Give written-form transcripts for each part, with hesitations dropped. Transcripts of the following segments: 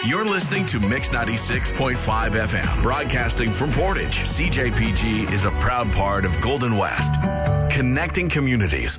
You're listening to Mix 96.5 FM, broadcasting from Portage. CJPG is a proud part of Golden West, connecting communities.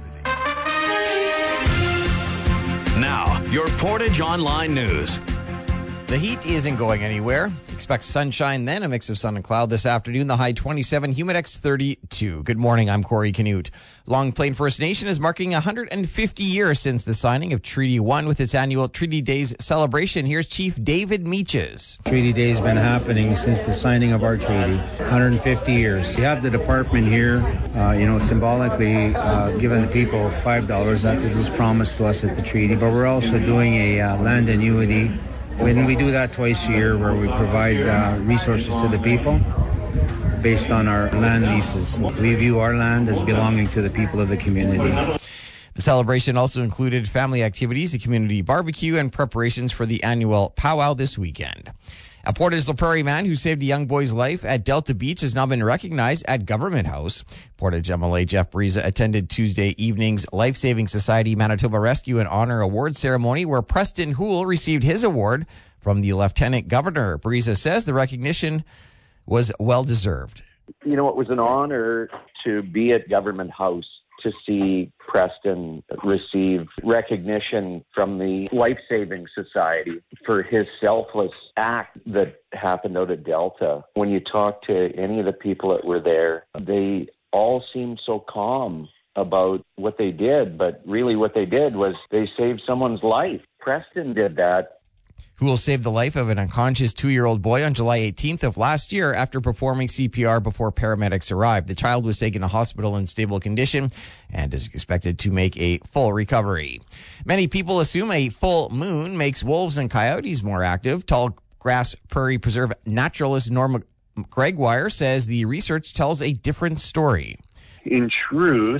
Now, your Portage Online News. The heat isn't going anywhere. Expect sunshine, then a mix of sun and cloud this afternoon. The high 27, Humidex 32. Good morning, I'm Corey Canute. Long Plain First Nation is marking 150 years since the signing of Treaty 1 with its annual Treaty Days celebration. Here's Chief David Meaches. Treaty Day has been happening since the signing of our treaty, 150 years. We have the department here, symbolically giving the people $5. That was promised to us at the treaty, but we're also doing a land annuity. When we do that twice a year, where we provide resources to the people based on our land leases. We view our land as belonging to the people of the community. The celebration also included family activities, a community barbecue, and preparations for the annual powwow this weekend. A Portage La Prairie man who saved a young boy's life at Delta Beach has now been recognized at Government House. Portage MLA Jeff Bariza attended Tuesday evening's Life Saving Society Manitoba Rescue and Honor Award ceremony, where Preston Houle received his award from the Lieutenant Governor. Bariza says the recognition was well-deserved. You know, it was an honor to be at Government House to see Preston receive recognition from the Life Saving Society for his selfless act that happened out at Delta. When you talk to any of the people that were there, they all seemed so calm about what they did, but really what they did was they saved someone's life. Preston did that. Houle saved the life of an unconscious 2-year-old boy on July 18th of last year after performing CPR before paramedics arrived. The child was taken to hospital in stable condition and is expected to make a full recovery. Many people assume a full moon makes wolves and coyotes more active. Tallgrass Prairie Preserve naturalist Norma Gregoire says the research tells a different story. In truth,